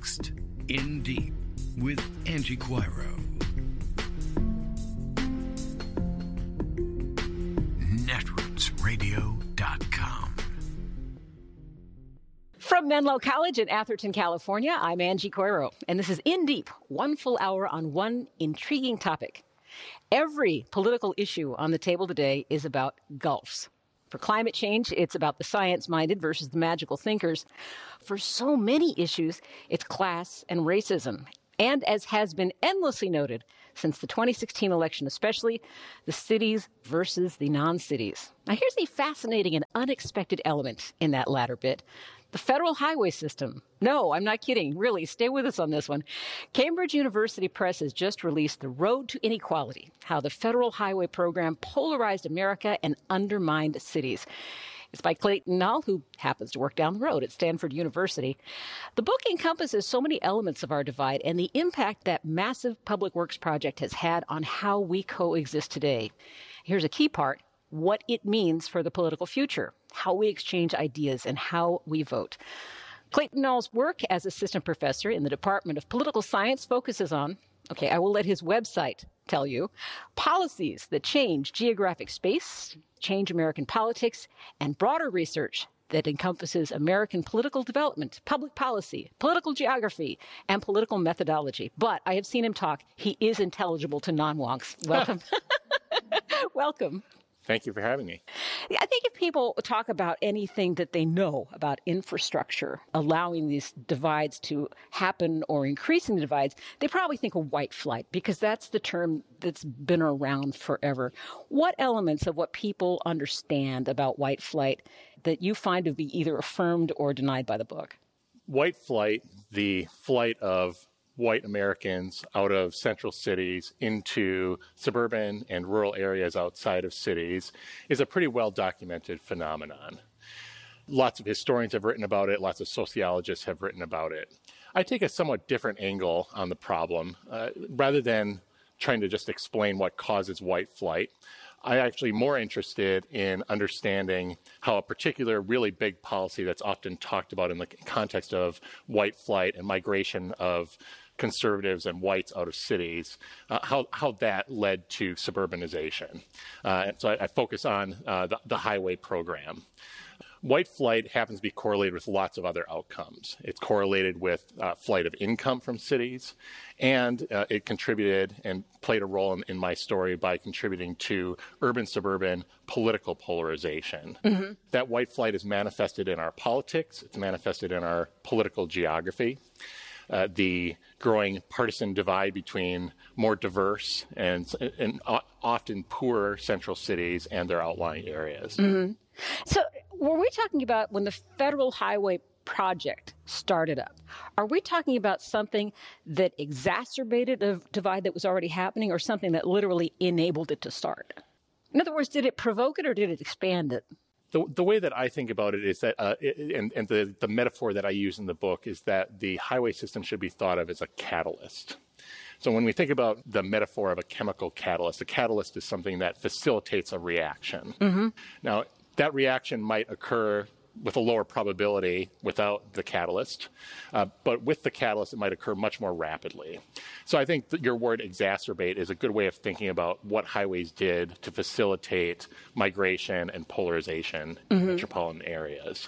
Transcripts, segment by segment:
next, In Deep with Angie Quiro. Netrootsradio.com. From Menlo College in Atherton, California, I'm Angie Quiro, and this is In Deep, one full hour on one intriguing topic. Every political issue on the table today is about gulfs. For climate change, it's about the science-minded versus the magical thinkers. For so many issues, it's class and racism. And as has been endlessly noted since the 2016 election especially, the cities versus the non-cities. Now here's a fascinating and unexpected element in that latter bit. The federal highway system. No, I'm not kidding. Really, stay with us on this one. Cambridge University Press has just released The Road to Inequality, How the Federal Highway Program Polarized America and Undermined Cities. It's by Clayton Null, who happens to work down the road at Stanford University. The book encompasses so many elements of our divide and the impact that massive public works project has had on how we coexist today. Here's a key part: what it means for the political future, how we exchange ideas, and how we vote. Clayton Null's work as assistant professor in the Department of Political Science focuses on, I will let his website tell you, policies that change geographic space, change American politics, and broader research that encompasses American political development, public policy, political geography, and political methodology. But I have seen him talk. He is intelligible to non-wonks. Welcome. Welcome. Thank you for having me. I think if people talk about anything that they know about infrastructure, allowing these divides to happen or increasing the divides, they probably think of white flight, because that's the term that's been around forever. What elements of what people understand about white flight that you find to be either affirmed or denied by the book? White flight, the flight of white Americans out of central cities into suburban and rural areas outside of cities, is a pretty well-documented phenomenon. Lots of historians have written about it. Lots of sociologists have written about it. I take a somewhat different angle on the problem. Rather than trying to just explain what causes white flight, I'm actually more interested in understanding how a particular really big policy that's often talked about in the context of white flight and migration of conservatives and whites out of cities, how that led to suburbanization. And so I focus on the highway program. White flight happens to be correlated with lots of other outcomes. It's correlated with flight of income from cities, and it contributed and played a role in my story by contributing to urban-suburban political polarization. Mm-hmm. That white flight is manifested in our politics. It's manifested in our political geography. The growing partisan divide between more diverse and often poorer central cities and their outlying areas. Mm-hmm. So were we talking about when the federal highway project started up, are we talking about something that exacerbated a divide that was already happening, or something that literally enabled it to start? In other words, did it provoke it or did it expand it? The way that I think about it is that, and the metaphor that I use in the book is that the highway system should be thought of as a catalyst. So when we think about the metaphor of a chemical catalyst, a catalyst is something that facilitates a reaction. Mm-hmm. Now, that reaction might occur with a lower probability without the catalyst, but with the catalyst, it might occur much more rapidly. So I think that your word exacerbate is a good way of thinking about what highways did to facilitate migration and polarization in metropolitan areas.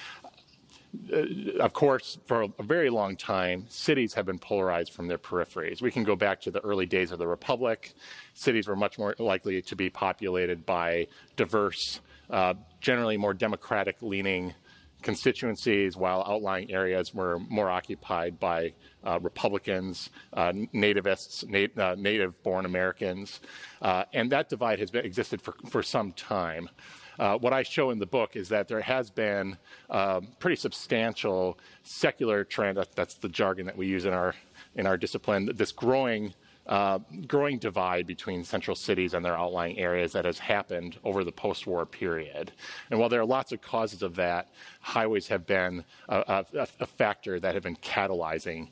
Of course, for a very long time, cities have been polarized from their peripheries. We can go back to the early days of the Republic. Cities were much more likely to be populated by diverse, generally more democratic-leaning constituencies, while outlying areas were more occupied by Republicans, nativists, native-born Americans. And that divide has existed for some time. What I show in the book is that there has been pretty substantial secular trend, that's the jargon that we use in our discipline, this growing divide between central cities and their outlying areas that has happened over the post-war period. And while there are lots of causes of that, highways have been a factor that have been catalyzing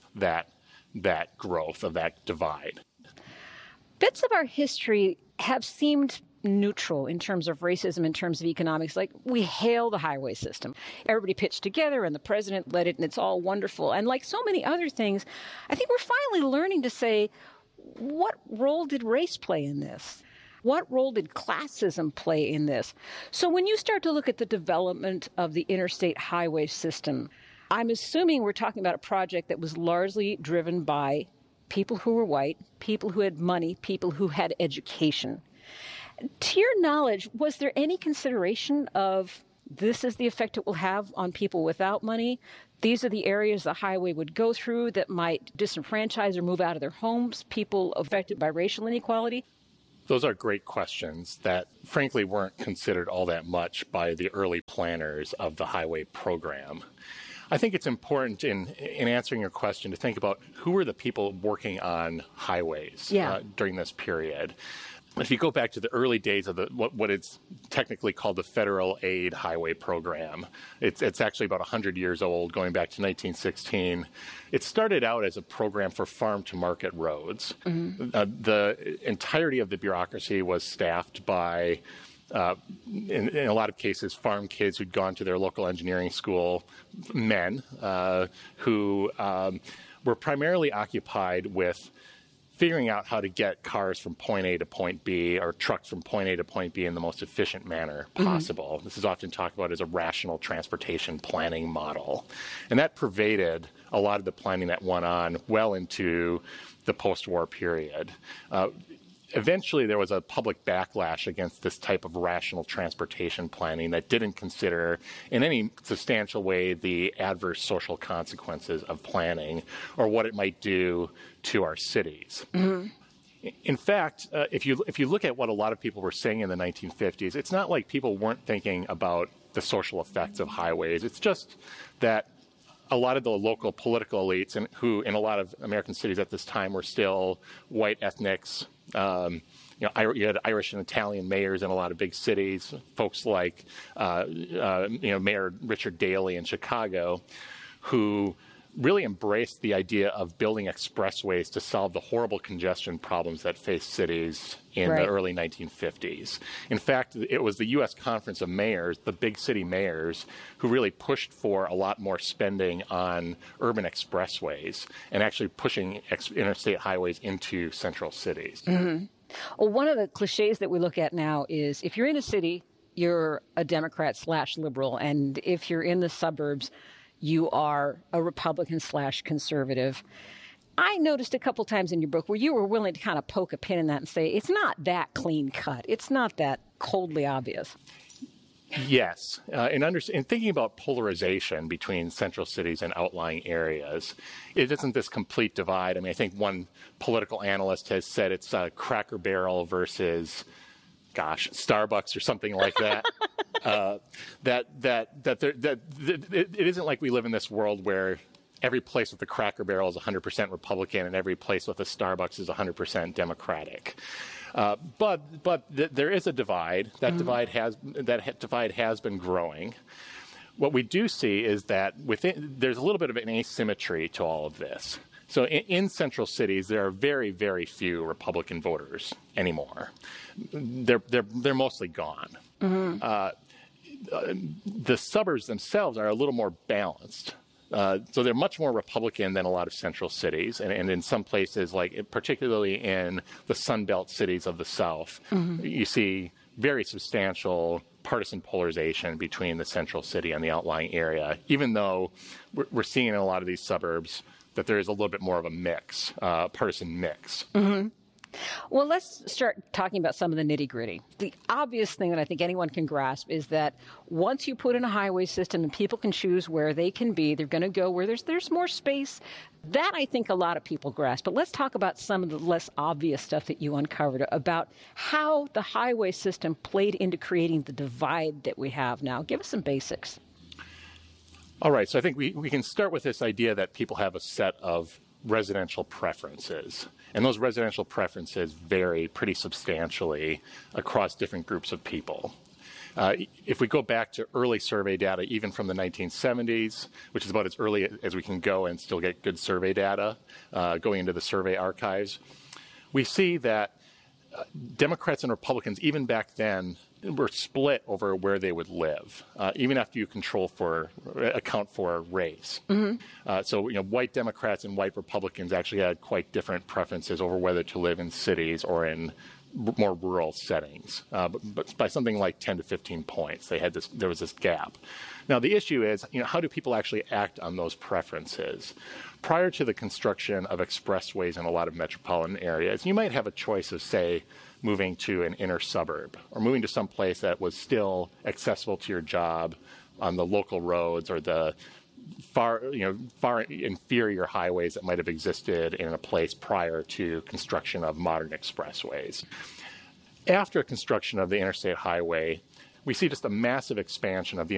that growth of that divide. Bits of our history have seemed neutral in terms of racism, in terms of economics. Like, we hail the highway system. Everybody pitched together and the president led it and it's all wonderful. And like so many other things, I think we're finally learning to say, what role did race play in this? What role did classism play in this? So when you start to look at the development of the interstate highway system, I'm assuming we're talking about a project that was largely driven by people who were white, people who had money, people who had education. To your knowledge, was there any consideration of this is the effect it will have on people without money? These are the areas the highway would go through that might disenfranchise or move out of their homes, people affected by racial inequality? Those are great questions that, frankly, weren't considered all that much by the early planners of the highway program. I think it's important in answering your question to think about who were the people working on highways during this period. If you go back to the early days of what is technically called the Federal Aid Highway Program, it's actually about 100 years old, going back to 1916. It started out as a program for farm-to-market roads. Mm-hmm. The entirety of the bureaucracy was staffed by, in a lot of cases, farm kids who'd gone to their local engineering school, men who were primarily occupied with figuring out how to get cars from point A to point B or trucks from point A to point B in the most efficient manner possible. Mm-hmm. This is often talked about as a rational transportation planning model. And that pervaded a lot of the planning that went on well into the post-war period. Eventually, there was a public backlash against this type of rational transportation planning that didn't consider in any substantial way the adverse social consequences of planning or what it might do to our cities. Mm-hmm. In fact, if you look at what a lot of people were saying in the 1950s, it's not like people weren't thinking about the social effects of highways. It's just that a lot of the local political elites, and who in a lot of American cities at this time were still white ethnics. You had Irish and Italian mayors in a lot of big cities, folks like Mayor Richard Daley in Chicago, who really embraced the idea of building expressways to solve the horrible congestion problems that faced cities in the early 1950s. In fact, it was the U.S. Conference of Mayors, the big city mayors, who really pushed for a lot more spending on urban expressways and actually pushing interstate highways into central cities. Mm-hmm. Well, one of the cliches that we look at now is if you're in a city, you're a Democrat/liberal, and if you're in the suburbs, you are a Republican/conservative. I noticed a couple times in your book where you were willing to kind of poke a pin in that and say, it's not that clean cut. It's not that coldly obvious. Yes. In thinking about polarization between central cities and outlying areas, it isn't this complete divide. I mean, I think one political analyst has said it's Cracker Barrel versus Starbucks or something like that. It isn't like we live in this world where every place with a Cracker Barrel is 100% Republican and every place with a Starbucks is 100% Democratic. But there is a divide. That divide has been growing. What we do see is that there's a little bit of an asymmetry to all of this. So in central cities, there are very, very few Republican voters anymore. They're mostly gone. Mm-hmm. The suburbs themselves are a little more balanced. So they're much more Republican than a lot of central cities. And in some places, like particularly in the Sun Belt cities of the South, mm-hmm. you see very substantial partisan polarization between the central city and the outlying area, even though we're seeing in a lot of these suburbs that there is a little bit more of a mix, partisan mix. Mm-hmm. Well, let's start talking about some of the nitty-gritty. The obvious thing that I think anyone can grasp is that once you put in a highway system and people can choose where they can be, they're going to go where there's more space. That I think a lot of people grasp. But let's talk about some of the less obvious stuff that you uncovered about how the highway system played into creating the divide that we have now. Give us some basics. All right. So I think we can start with this idea that people have a set of residential preferences. And those residential preferences vary pretty substantially across different groups of people. If we go back to early survey data, even from the 1970s, which is about as early as we can go and still get good survey data, going into the survey archives, we see that Democrats and Republicans, even back then, were split over where they would live, even after you account for race. So, white Democrats and white Republicans actually had quite different preferences over whether to live in cities or in more rural settings, but by something like 10 to 15 points, there was this gap. Now, the issue is, how do people actually act on those preferences? Prior to the construction of expressways in a lot of metropolitan areas, you might have a choice of, say, moving to an inner suburb or moving to some place that was still accessible to your job on the local roads or the far inferior highways that might have existed in a place prior to construction of modern expressways. After construction of the interstate highway, we see just a massive expansion of the